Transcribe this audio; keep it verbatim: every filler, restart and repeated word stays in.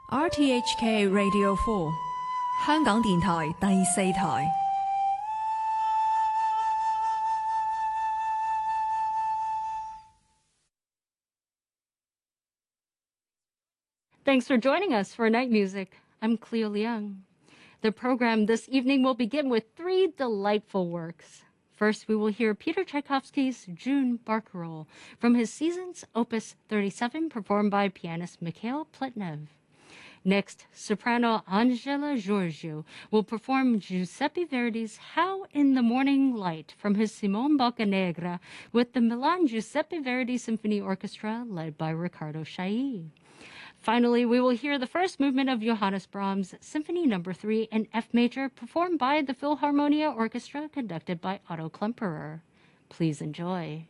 R T H K Radio Four， 香港電台第四台。 Thanks for joining us for Night Music. I'm Cleo Liang. The program this evening will begin with three delightful works. First, we will hear Peter Tchaikovsky's June Barcarolle from his Seasons Opus thirty-seven, performed by pianist Mikhail Pletnev. Next, soprano Angela Giorgio will perform Giuseppe Verdi's How in the Morning Light from his Simone Boccanegra with the Milan Giuseppe Verdi Symphony Orchestra led by Riccardo Chailly. Finally, we will hear the first movement of Johannes Brahms' Symphony Number three in F major, performed by the Philharmonia Orchestra, conducted by Otto Klemperer. Please enjoy.